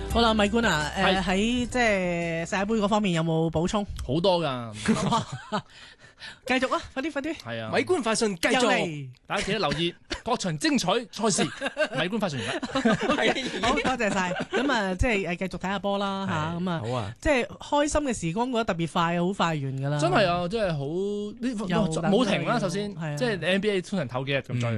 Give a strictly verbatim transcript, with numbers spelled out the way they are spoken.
好啦，米官啊，誒喺即係世界盃嗰方面有冇補充？ 好多㗎， 繼續啊，快啲快啲！ 係啊， 米官快訊繼又續， 嚟大家記得留意各場精彩賽事，米官快訊完啦。 好多謝晒。咁啊，即係誒繼續睇下波啦嚇，咁啊， 好啊， 即係開心嘅時光過得特別快，好快完㗎啦。 真係啊，真係好呢又冇停啦。首先係啊， 即係 N B A 通常唞幾日咁再。